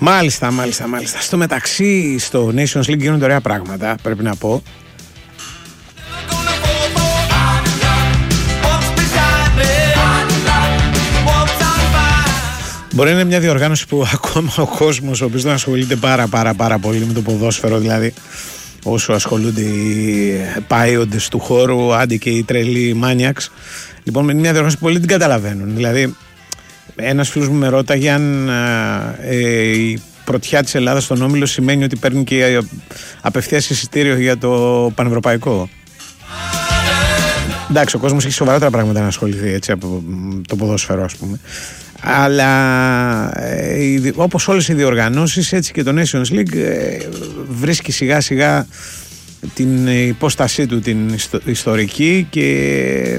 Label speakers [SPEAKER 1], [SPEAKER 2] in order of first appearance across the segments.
[SPEAKER 1] Μάλιστα. Στο μεταξύ, στο Nations League γίνονται ωραία πράγματα, πρέπει να πω. Μπορεί να είναι μια διοργάνωση που ακόμα ο κόσμος, ο οποίος δεν ασχολείται πάρα πολύ με το ποδόσφαιρο, δηλαδή όσο ασχολούνται οι πάιοντες του χώρου, άντι και οι τρελοί μάνιαξ. Λοιπόν, είναι μια διοργάνωση που πολλοί την καταλαβαίνουν. Δηλαδή, ένας φίλος μου με ρώταγε αν η πρωτιά της Ελλάδας στον όμιλο σημαίνει ότι παίρνει και απευθείας εισιτήριο για το πανευρωπαϊκό. Εντάξει, ο κόσμος έχει σοβαρότερα πράγματα να ασχοληθεί έτσι, από το ποδόσφαιρο, ας πούμε. Αλλά όπως όλες οι διοργανώσεις, έτσι και το Nations League βρίσκει σιγά σιγά την υπόστασή του, την ιστορική, και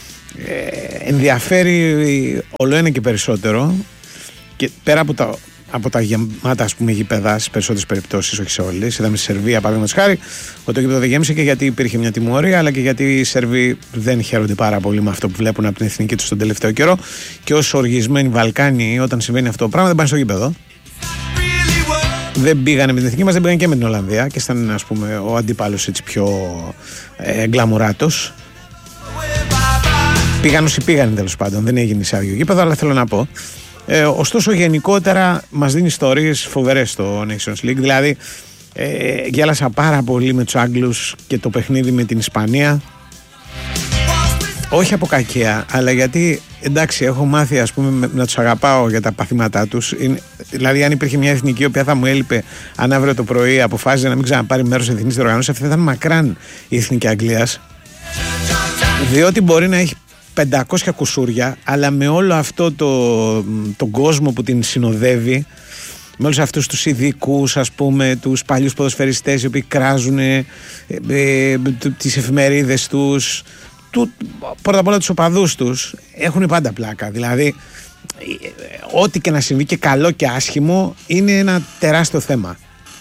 [SPEAKER 1] ενδιαφέρει ολοένα και περισσότερο, και πέρα από τα γεμάτα, ας πούμε, γήπεδα στις περισσότερες περιπτώσεις, όχι σε όλες. Είδαμε στη Σερβία, παραδείγματος χάρη, ότι το γήπεδο δεν γέμισε και γιατί υπήρχε μια τιμωρία, αλλά και γιατί οι Σέρβοι δεν χαίρονται πάρα πολύ με αυτό που βλέπουν από την εθνική τους τον τελευταίο καιρό. Και ως οργισμένοι Βαλκάνοι, όταν συμβαίνει αυτό το πράγμα, δεν πάνε στο γήπεδο. Δεν πήγανε με την εθνική μας, δεν πήγανε και με την Ολλανδία, και ήταν, ας πούμε, ο αντίπαλος έτσι πιο γκλαμουράτος. Πήγαν όσοι πήγανε, τέλος πάντων, δεν έγινε σε άδειο γήπεδο, αλλά θέλω να πω. Ωστόσο, γενικότερα μας δίνει ιστορίες φοβερές στο Nations League. Δηλαδή, γέλασα πάρα πολύ με τους Άγγλους και το παιχνίδι με την Ισπανία. Όχι από κακία, αλλά γιατί, εντάξει, έχω μάθει, ας πούμε, να τους αγαπάω για τα παθήματά τους. Δηλαδή, αν υπήρχε μια εθνική η οποία θα μου έλειπε, αν αύριο το πρωί αποφάσιζε να μην ξαναπάρει μέρος σε εθνικής διοργανώσεις, αυτή θα ήταν μακράν η εθνική Αγγλίας. Διότι μπορεί να έχει 500 κουσούρια, αλλά με όλο αυτό τον κόσμο που την συνοδεύει, με όλους αυτούς τους ειδικούς, ας πούμε, τους παλιούς ποδοσφαιριστές οι οποίοι κράζουν τις εφημερίδες τους, πρώτα απ' όλα τους οπαδούς τους, έχουν πάντα πλάκα. Δηλαδή, ό,τι και να συμβεί, και καλό και άσχημο, είναι ένα τεράστιο θέμα.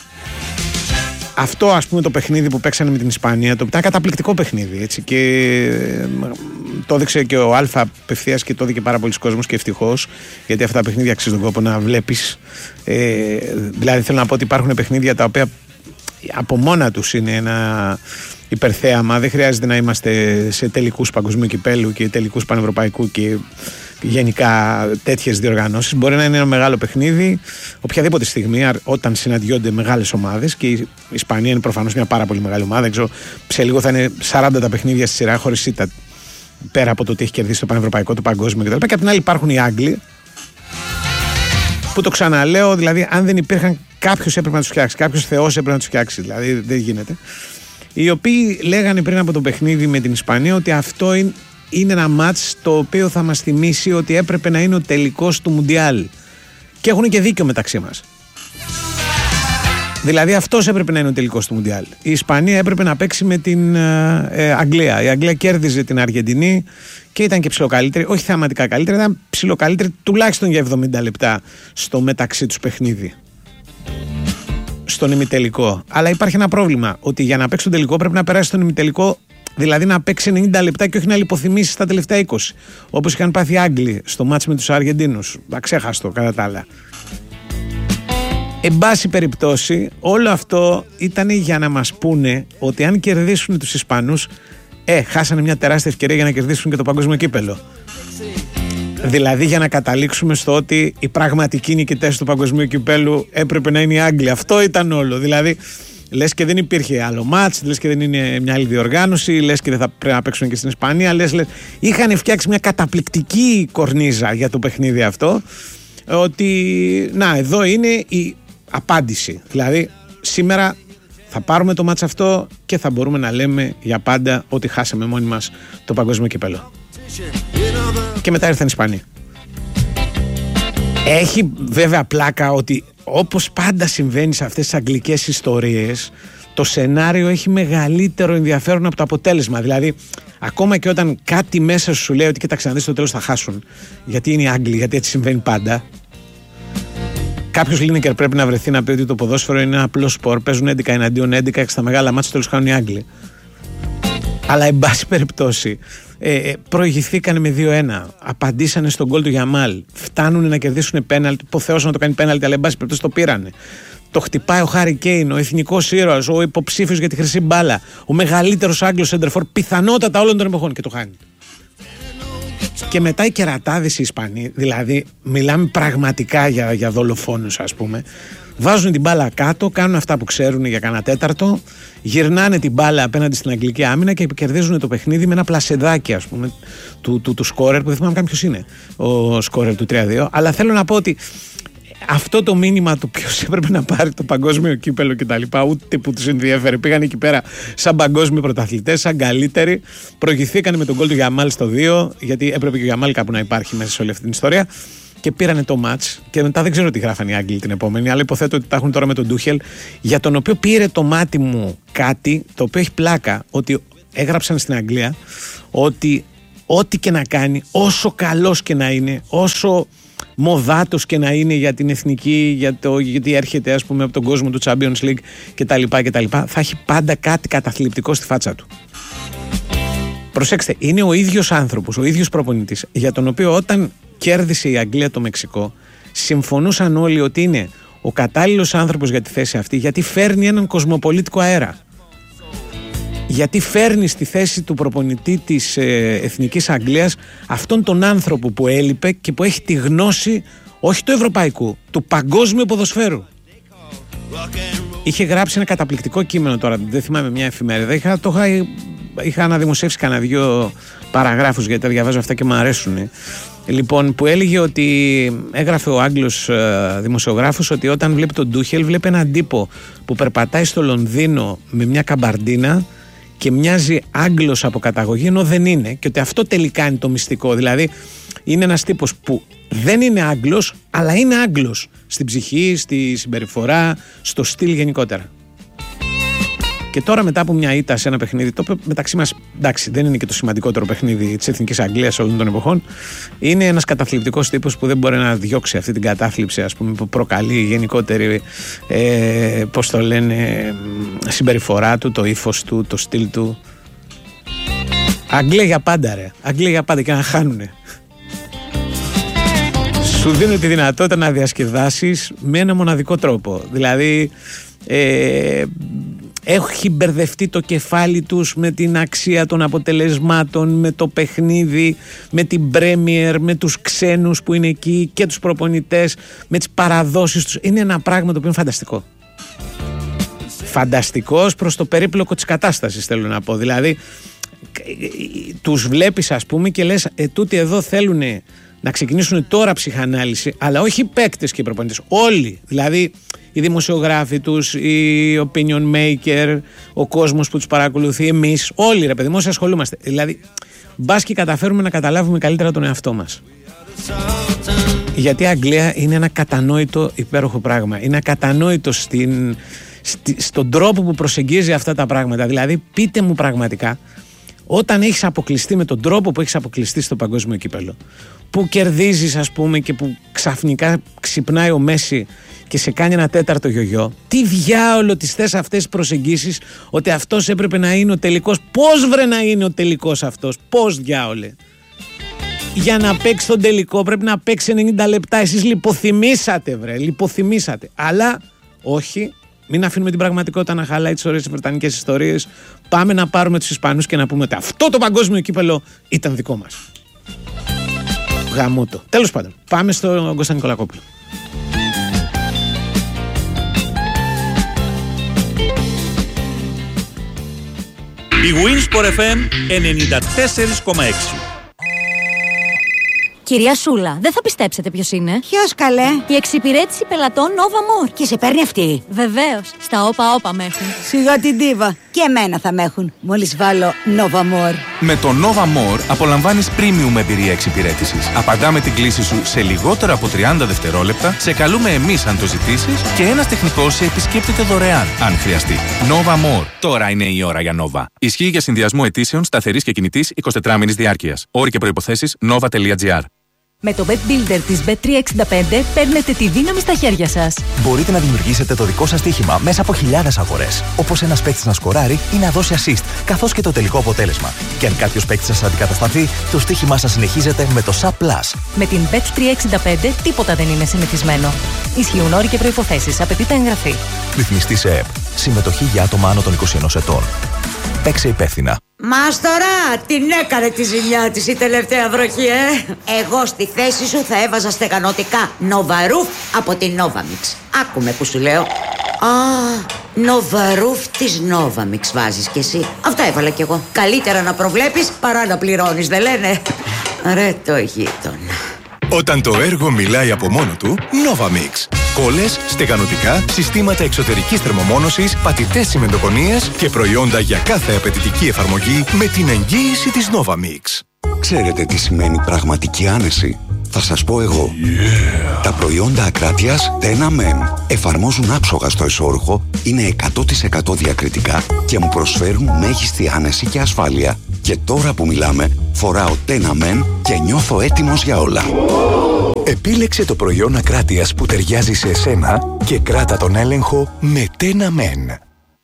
[SPEAKER 1] Αυτό, ας πούμε, το παιχνίδι που παίξανε με την Ισπανία, το ήταν καταπληκτικό παιχνίδι, έτσι, και το έδειξε και ο Αλφα απευθείας και το έδειξε πάρα πολλοί κόσμος, και ευτυχώς, γιατί αυτά τα παιχνίδια αξίζουν τον κόπο να βλέπεις. Δηλαδή, θέλω να πω ότι υπάρχουν παιχνίδια τα οποία από μόνα τους είναι ένα υπερθέαμα. Δεν χρειάζεται να είμαστε σε τελικούς παγκοσμίου κυπέλου και τελικούς πανευρωπαϊκού και γενικά τέτοιες διοργανώσεις. Μπορεί να είναι ένα μεγάλο παιχνίδι οποιαδήποτε στιγμή, όταν συναντιόνται μεγάλες ομάδες, και η Ισπανία είναι προφανώς μια πάρα πολύ μεγάλη ομάδα. Δεν ξέρω, σε λίγο θα είναι 40 τα παιχνίδια στη σειρά χωρίς ήττα, πέρα από το ότι έχει κερδίσει το πανευρωπαϊκό, το παγκόσμιο κτλ. Και απ' την άλλη υπάρχουν οι Άγγλοι, που το ξαναλέω, δηλαδή, αν δεν υπήρχαν, κάποιος έπρεπε να τους φτιάξει, κάποιος θεός έπρεπε να τους φτιάξει, δηλαδή δεν γίνεται. Οι οποίοι λέγανε πριν από το παιχνίδι με την Ισπανία ότι αυτό είναι ένα μάτς το οποίο θα μας θυμίσει ότι έπρεπε να είναι ο τελικός του Μουντιάλ. Και έχουν και δίκιο μεταξύ μας. Δηλαδή, αυτός έπρεπε να είναι ο τελικός του Μουντιάλ. Η Ισπανία έπρεπε να παίξει με την Αγγλία. Η Αγγλία κέρδιζε την Αργεντινή και ήταν και ψιλοκαλύτερη, όχι θεαματικά καλύτερη, ήταν ψιλοκαλύτερη τουλάχιστον για 70 λεπτά στο μεταξύ τους παιχνίδι, στον ημιτελικό. Αλλά υπάρχει ένα πρόβλημα, ότι για να παίξει τον τελικό πρέπει να περάσει στον ημιτελικό, δηλαδή να παίξει 90 λεπτά και όχι να λιποθυμήσει στα τελευταία 20, όπως είχαν πάθει οι Άγγλοι στο μάτς με τους Αργεντίνους. Αξέχαστο κατά τα άλλα. Εν πάση περιπτώσει, όλο αυτό ήταν για να μας πούνε ότι αν κερδίσουν τους Ισπανούς, χάσανε μια τεράστια ευκαιρία για να κερδίσουν και το παγκόσμιο κύπελο. Δηλαδή, για να καταλήξουμε στο ότι οι πραγματικοί νικητές του παγκοσμίου κυπέλου έπρεπε να είναι οι Άγγλοι. Αυτό ήταν όλο. Δηλαδή, λες και δεν υπήρχε άλλο μάτς, λες και δεν είναι μια άλλη διοργάνωση, λες και δεν θα πρέπει να παίξουν και στην Ισπανία. Λες. Είχαν φτιάξει μια καταπληκτική κορνίζα για το παιχνίδι αυτό, ότι να, εδώ είναι η απάντηση. Δηλαδή, σήμερα θα πάρουμε το μάτς αυτό και θα μπορούμε να λέμε για πάντα ότι χάσαμε μόνοι μας το παγκόσμιο κύπελο. Και μετά ήρθαν οι Ισπανοί. Έχει βέβαια πλάκα ότι, όπως πάντα συμβαίνει σε αυτές τις αγγλικές ιστορίες, το σενάριο έχει μεγαλύτερο ενδιαφέρον από το αποτέλεσμα. Δηλαδή, ακόμα και όταν κάτι μέσα σου λέει ότι κοίταξε να δεις, στο τέλος θα χάσουν, γιατί είναι οι Άγγλοι, γιατί έτσι συμβαίνει πάντα. Κάποιος Λίνεκερ πρέπει να βρεθεί να πει ότι το ποδόσφαιρο είναι ένα απλό σπορ. Παίζουν 11 εναντίον 11 και στα μεγάλα μάτια τέλος χάνουν οι Άγγλοι. Αλλά εν πάση περιπτώσει προηγηθήκανε με 2-1, απαντήσανε στον γκολ του Γιαμάλ, φτάνουν να κερδίσουν πέναλτι, υποθέωσαν να το κάνει πέναλτι, αλλά εν πάση περιπτώσει το πήρανε. Το χτυπάει ο Χάρι Κέιν, ο εθνικός ήρωας, ο υποψήφιος για τη χρυσή μπάλα, ο μεγαλύτερος Άγγλος σέντερφορ πιθανότατα όλων των εποχών, και το χάνει. Και μετά οι κερατάδες οι Ισπανοί, δηλαδή μιλάμε πραγματικά για δολοφόνους, ας πούμε, βάζουν την μπάλα κάτω, κάνουν αυτά που ξέρουν για κανένα τέταρτο, γυρνάνε την μπάλα απέναντι στην αγγλική άμυνα και κερδίζουν το παιχνίδι με ένα πλασεδάκι, ας πούμε, του σκόρερ, που δεν θυμάμαι καν ποιος είναι ο σκόρερ του 3-2. Αλλά θέλω να πω ότι αυτό το μήνυμα του ποιος έπρεπε να πάρει το παγκόσμιο κύπελο και τα λοιπά, ούτε που τους ενδιαφέρει. Πήγαν εκεί πέρα σαν παγκόσμιοι πρωταθλητές, σαν καλύτεροι. Προηγηθήκαν με τον γκολ του Γιαμάλ στο 2, γιατί έπρεπε και ο Γιαμάλ κάπου να υπάρχει μέσα σε όλη αυτή την ιστορία. Και πήρανε το μάτς. Και μετά δεν ξέρω τι γράφανε οι Άγγλοι την επόμενη, αλλά υποθέτω ότι τα έχουν τώρα με τον Ντούχελ, για τον οποίο πήρε το μάτι μου κάτι το οποίο έχει πλάκα. Ότι έγραψαν στην Αγγλία ότι ό,τι και να κάνει, όσο καλός και να είναι, όσο μοδάτος και να είναι για την εθνική, γιατί έρχεται, ας πούμε, από τον κόσμο του Champions League κτλ., θα έχει πάντα κάτι καταθλιπτικό στη φάτσα του. Προσέξτε, είναι ο ίδιος άνθρωπος, ο ίδιος προπονητής, για τον οποίο όταν κέρδισε η Αγγλία το Μεξικό, συμφωνούσαν όλοι ότι είναι ο κατάλληλος άνθρωπος για τη θέση αυτή, γιατί φέρνει έναν κοσμοπολίτικο αέρα. Γιατί φέρνει στη θέση του προπονητή της Εθνικής Αγγλίας αυτόν τον άνθρωπο που έλειπε και που έχει τη γνώση, όχι του ευρωπαϊκού, του παγκόσμιου ποδοσφαίρου. Είχε γράψει ένα καταπληκτικό κείμενο τώρα, δεν θυμάμαι, μια εφημερίδα. Είχα αναδημοσιεύσει κανένα 2 παραγράφους, γιατί τα διαβάζω αυτά και μου αρέσουν. Λοιπόν, που έλεγε ότι έγραφε ο Άγγλος δημοσιογράφος ότι όταν βλέπει τον Ντούχελ, βλέπει έναν τύπο που περπατάει στο Λονδίνο με μια καμπαρντίνα και μοιάζει Άγγλος από καταγωγή, ενώ δεν είναι, και ότι αυτό τελικά είναι το μυστικό. Δηλαδή είναι ένας τύπος που δεν είναι Άγγλος, αλλά είναι Άγγλος στην ψυχή, στη συμπεριφορά, στο στυλ γενικότερα. Και τώρα, μετά από μια ήττα σε ένα παιχνίδι, το οποίο μεταξύ μας, εντάξει, δεν είναι και το σημαντικότερο παιχνίδι της Εθνικής Αγγλίας όλων των εποχών, είναι ένας καταθλιπτικός τύπος που δεν μπορεί να διώξει αυτή την κατάθλιψη, ας πούμε, που προκαλεί η γενικότερη, πώς το λένε, συμπεριφορά του, το ύφος του, το στυλ του. Αγγλία για πάντα, ρε. Αγγλία για πάντα, και να χάνουνε. Σου δίνει τη δυνατότητα να διασκεδάσεις με ένα μοναδικό τρόπο. Δηλαδή, έχει μπερδευτεί το κεφάλι τους με την αξία των αποτελεσμάτων, με το παιχνίδι, με την Premier, με τους ξένους που είναι εκεί και τους προπονητές, με τις παραδόσεις τους. Είναι ένα πράγμα το οποίο είναι φανταστικό. Φανταστικός προς το περίπλοκο της κατάστασης, θέλω να πω. Δηλαδή, τους βλέπεις, ας πούμε, και λες, τούτοι εδώ θέλουν να ξεκινήσουν τώρα ψυχανάλυση, αλλά όχι οι παίκτες και οι προπονητές. Όλοι. Δηλαδή, οι δημοσιογράφοι τους, οι opinion maker, ο κόσμος που τους παρακολουθεί, εμείς, όλοι, ρε παιδί μου, όσοι ασχολούμαστε. Δηλαδή, μπας και καταφέρουμε να καταλάβουμε καλύτερα τον εαυτό μας. Γιατί η Αγγλία είναι ένα κατανόητο υπέροχο πράγμα. Είναι ακατανόητο στον τρόπο που προσεγγίζει αυτά τα πράγματα. Δηλαδή, πείτε μου πραγματικά, όταν έχεις αποκλειστεί με τον τρόπο που έχεις αποκλειστεί στο παγκόσμιο κύπελλο, που κερδίζεις, ας πούμε, και που ξαφνικά ξυπνάει ο Μέση και σε κάνει ένα τέταρτο γιογιό, τι διάολο τις θες αυτές τις προσεγγίσεις, ότι αυτός έπρεπε να είναι ο τελικός? Πώς βρε να είναι ο τελικός αυτός? Πώς διάολε? Για να παίξει τον τελικό πρέπει να παίξει 90 λεπτά. Εσείς λιποθυμήσατε, βρε, λιποθυμήσατε. Αλλά όχι, μην αφήνουμε την πραγματικότητα να χαλάει τις ωραίες βρετανικές ιστορίες. Πάμε να πάρουμε τους Ισπανούς και να πούμε ότι αυτό το παγκόσμιο κύπελλο ήταν δικό μας. Γαμώτο. Τέλος πάντων, πάμε στον Κώστα Νικολακόπουλο.
[SPEAKER 2] Η Winsport FM 94,6.
[SPEAKER 3] Κυρία Σούλα, δεν θα πιστέψετε ποιος είναι.
[SPEAKER 4] Ποιος, καλέ?
[SPEAKER 3] Η εξυπηρέτηση πελατών Nova More.
[SPEAKER 4] Και σε παίρνει αυτή?
[SPEAKER 3] Βεβαίως. Στα όπα με έχουν.
[SPEAKER 4] Σιγά την ντίβα. Και εμένα θα με έχουν, μόλις βάλω Nova More.
[SPEAKER 5] Με το Nova More απολαμβάνεις premium εμπειρία εξυπηρέτησης. Απαντάμε την κλήση σου σε λιγότερα από 30 δευτερόλεπτα, σε καλούμε εμείς αν το ζητήσεις και ένας τεχνικός σε επισκέπτεται δωρεάν, αν χρειαστεί. Nova More. Τώρα είναι η ώρα για Nova. Ισχύει για συνδυασμό αιτήσεων σταθερής και κινητής 24 μήνης διάρκειας. Όροι και προϋποθέσεις nova.gr.
[SPEAKER 6] Με το Bet Builder της Bet365 παίρνετε τη δύναμη στα χέρια σας.
[SPEAKER 7] Μπορείτε να δημιουργήσετε το δικό σας στοίχημα μέσα από χιλιάδες αγορές. Όπως ένας παίκτης να σκοράρει ή να δώσει assist, καθώς και το τελικό αποτέλεσμα. Και αν κάποιος παίκτης σας αντικατασταθεί, το στοίχημά σας συνεχίζεται με το SAP+.
[SPEAKER 6] Με την Bet365 τίποτα δεν είναι συνηθισμένο. Ισχύουν όροι και προϋποθέσεις. Απαιτείται εγγραφή.
[SPEAKER 7] Ρυθμιστή σε ΕΠ. Συμμετοχή για άτομα άνω των 21 ετών. Παίξε υπεύθυνα.
[SPEAKER 4] Μάστορα, την έκανε τη ζημιά της η τελευταία βροχή, Εγώ στη θέση σου θα έβαζα στεγανοτικά Νοβαρούφ από την Novamix. Άκουμε που σου λέω. Νοβαρούφ της Novamix βάζεις κι εσύ. Αυτό έβαλα κι εγώ. Καλύτερα να προβλέπεις παρά να πληρώνεις, δεν λένε? Ρε το γείτονα.
[SPEAKER 8] Όταν το έργο μιλάει από μόνο του, Novamix. Κόλλες, στεγανοτικά, συστήματα εξωτερικής θερμομόνωσης, πατητές τσιμεντοκονίες και προϊόντα για κάθε απαιτητική εφαρμογή με την εγγύηση της Novamix.
[SPEAKER 9] Ξέρετε τι σημαίνει πραγματική άνεση? Θα σας πω εγώ. Τα προϊόντα Ακράτειας Tena Men εφαρμόζουν άψογα στο εσώρουχο, είναι 100% διακριτικά και μου προσφέρουν μέγιστη άνεση και ασφάλεια. Και τώρα που μιλάμε, φοράω Tena Men και νιώθω έτοιμος για όλα.
[SPEAKER 8] Επίλεξε το προϊόν Ακράτειας που ταιριάζει σε εσένα και κράτα τον έλεγχο με Tena Men.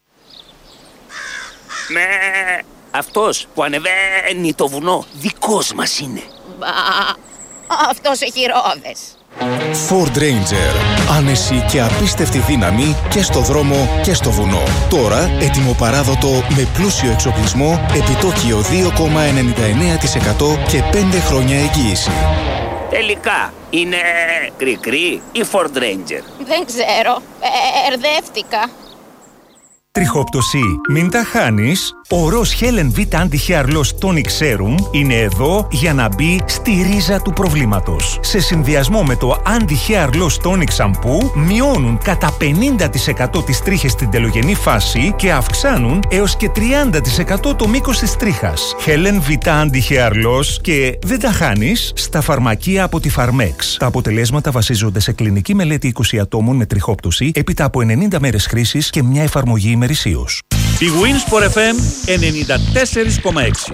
[SPEAKER 10] Αυτός που ανεβαίνει το βουνό δικός μας είναι.
[SPEAKER 11] Αυτός έχει ρόδες.
[SPEAKER 12] Ford Ranger. Άνεση και απίστευτη δύναμη και στο δρόμο και στο βουνό. Τώρα έτοιμο παράδοτο με πλούσιο εξοπλισμό, επιτόκιο 2,99% και 5 χρόνια εγγύηση.
[SPEAKER 10] Τελικά είναι κρικρί ή Ford Ranger?
[SPEAKER 11] Δεν ξέρω. Ερδεύτηκα.
[SPEAKER 13] Τριχόπτωση, μην τα χάνεις. Ο Ross Helen V Anti-Hair Loss Tonic Serum είναι εδώ για να μπει στη ρίζα του προβλήματος. Σε συνδυασμό με το Anti-Hair Loss Tonic Shampoo μειώνουν κατά 50% τις τρίχες στην τελογενή φάση και αυξάνουν έως και 30% το μήκος της τρίχας. Helen V Anti-Hair Loss και δεν τα χάνεις στα φαρμακεία από τη Pharmex. Τα αποτελέσματα βασίζονται σε κλινική μελέτη 20 ατόμων με τριχόπτωση έπειτα από 90 μέρες χρήσης και μια εφαρμογή ημερησίως.
[SPEAKER 2] Η Winsport FM 94,6.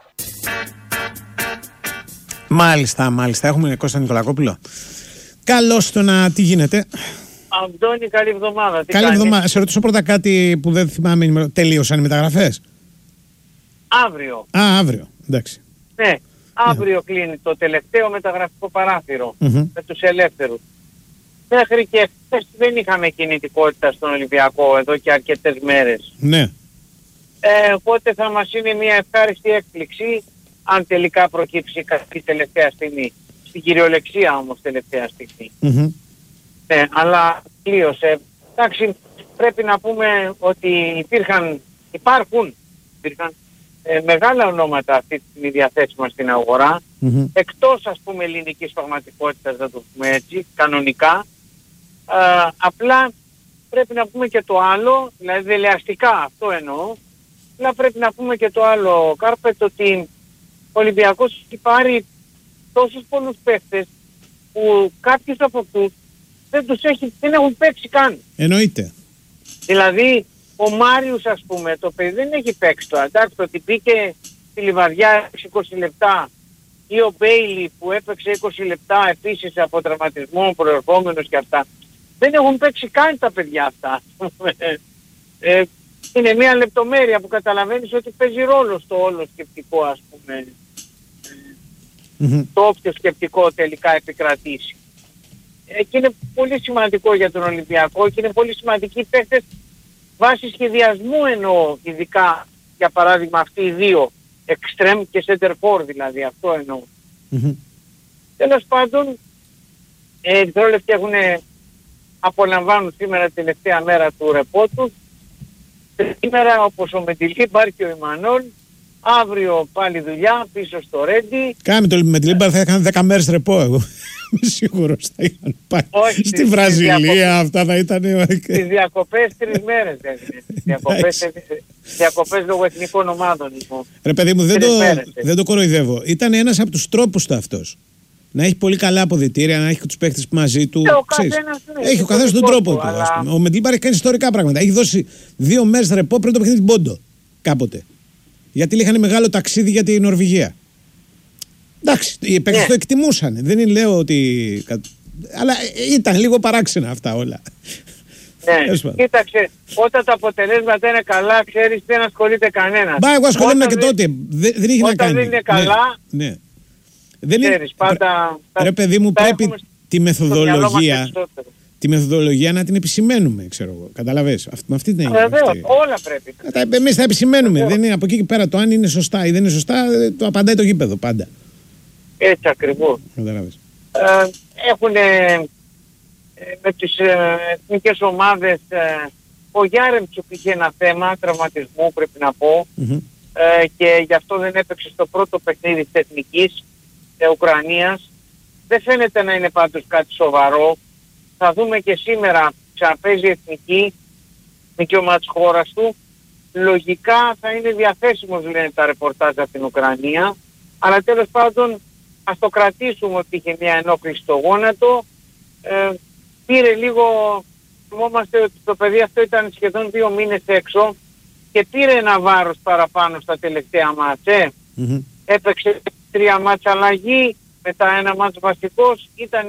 [SPEAKER 1] Μάλιστα. Έχουμε Κώστα Νικολακόπουλο. Καλώς το να... Τι γίνεται?
[SPEAKER 14] Αντώνη, καλή εβδομάδα.
[SPEAKER 1] Καλή εβδομάδα. Σε ρωτήσω πρώτα κάτι που δεν θυμάμαι. Τελείωσαν οι μεταγραφές?
[SPEAKER 14] Αύριο.
[SPEAKER 1] Αύριο. Εντάξει.
[SPEAKER 14] Ναι. Αύριο κλείνει το τελευταίο μεταγραφικό παράθυρο με τους ελεύθερους. Μέχρι και χθες δεν είχαμε κινητικότητα στον Ολυμπιακό εδώ και αρκετές μέρες.
[SPEAKER 1] Ναι.
[SPEAKER 14] Οπότε θα μας είναι μια ευχάριστη έκπληξη αν τελικά προκύψει κάτι τελευταία στιγμή. Στην κυριολεξία όμως τελευταία στιγμή. Ναι, αλλά κλείωσε. Εντάξει, πρέπει να πούμε ότι υπάρχουν μεγάλα ονόματα αυτή τη στιγμή διαθέσιμα στην αγορά. Εκτός ας πούμε ελληνικής πραγματικότητας, να το πούμε έτσι, κανονικά. Απλά πρέπει να πούμε και το άλλο, δηλαδή δελεαστικά αυτό εννοώ, αλλά πρέπει να πούμε και το άλλο, Κάρπετ, ότι ο Ολυμπιακός έχει πάρει τόσους πολλούς παίχτες που κάποιους από αυτούς δεν έχουν παίξει καν.
[SPEAKER 1] Εννοείται.
[SPEAKER 14] Δηλαδή ο Μάριους ας πούμε, το παιδί δεν έχει παίξει τώρα, εντάξει, το ότι μπήκε στη Λιβαδιά 20 λεπτά ή ο Μπέιλι που έπαιξε 20 λεπτά επίσης από τραυματισμό προερχόμενος και αυτά. Δεν έχουν παίξει καν τα παιδιά αυτά. Είναι μια λεπτομέρεια που καταλαβαίνεις ότι παίζει ρόλο στο όλο σκεπτικό, ας πούμε. Το όποιο σκεπτικό τελικά επικρατήσει. Και είναι πολύ σημαντικό για τον Ολυμπιακό και είναι πολύ σημαντική παίχτες βάσει σχεδιασμού εννοώ, ειδικά για παράδειγμα αυτοί οι δύο, extreme και center for δηλαδή, αυτό εννοώ. Τέλος πάντων, οι δρόλευτοι απολαμβάνουν σήμερα την τελευταία μέρα του ρεπό τους. Σήμερα όπως ο Μεντιλίμπαρ και ο Ιμανόλ, αύριο πάλι δουλειά πίσω στο Ρέντι.
[SPEAKER 1] Κάμε το Μεντιλίμπαρ, θα είχαν 10 μέρες ρεπό εγώ. Είμαι σίγουρος θα είχαν πάει.
[SPEAKER 14] Όχι,
[SPEAKER 1] στη Βραζιλία αυτά θα ήταν.
[SPEAKER 14] Στις διακοπές 3 μέρες δεν είναι. Διακοπές λόγω εθνικών ομάδων. Λοιπόν.
[SPEAKER 1] Ρε παιδί μου, δεν το κοροϊδεύω. Ήταν ένας από τους τρόπους του αυτός. Να έχει πολύ καλά αποδυτήρια, να έχει τους παίχτες μαζί του. Έχει ο καθένας τον τρόπο του. Αλλά... Ο Μεντιλίμπαρ έχει κάνει ιστορικά πράγματα. Έχει δώσει 2 μέρες ρεπό πριν το παιχνίδι την Πόντο. Κάποτε. Γιατί είχαν μεγάλο ταξίδι για την Νορβηγία. Εντάξει, οι παίκτες το εκτιμούσαν. Δεν λέω ότι. Αλλά ήταν λίγο παράξενα αυτά όλα.
[SPEAKER 14] Ναι, κοίταξε, όταν τα αποτελέσματα είναι καλά, ξέρεις, δεν ασχολείται κανένας.
[SPEAKER 1] Μπα, εγώ ασχολούμαι και τότε. Δεν είχε να κάνει.
[SPEAKER 14] Όταν δεν είναι καλά,
[SPEAKER 1] ναι.
[SPEAKER 14] Δεν ξέρεις, πάντα.
[SPEAKER 1] Ρε παιδί μου, πρέπει τη μεθοδολογία να την επισημαίνουμε, ξέρω εγώ. Καταλαβες. Με αυτή την έννοια.
[SPEAKER 14] Βεβαίως, όλα πρέπει.
[SPEAKER 1] Εμείς θα επισημαίνουμε. Δεν είναι από εκεί και πέρα το αν είναι σωστά ή δεν είναι σωστά, το απαντάει το γήπεδο πάντα.
[SPEAKER 14] Έτσι ακριβώς.
[SPEAKER 1] Καταλαβες.
[SPEAKER 14] Έχουν με τις εθνικές ομάδες, ο Γιάρεμτσουκ είχε ένα θέμα τραυματισμού, πρέπει να πω, και γι' αυτό δεν έπαιξε στο πρώτο παιχνίδι της εθνικής Ουκρανίας. Δεν φαίνεται να είναι πάντως κάτι σοβαρό. Θα δούμε και σήμερα, ξαναπέζει η εθνική δικαίωμα της χώρας του. Λογικά θα είναι διαθέσιμος, λένε τα ρεπορτάζ από την Ουκρανία, αλλά τέλος πάντων ας το κρατήσουμε ότι είχε μια ενόχληση στο γόνατο. Πήρε λίγο, θυμόμαστε ότι το παιδί αυτό ήταν σχεδόν 2 μήνες έξω και πήρε ένα βάρος παραπάνω στα τελευταία μάτς. Έπαιξε 3 μάτς αλλαγή, μετά ένα μάτς βασικός, ήταν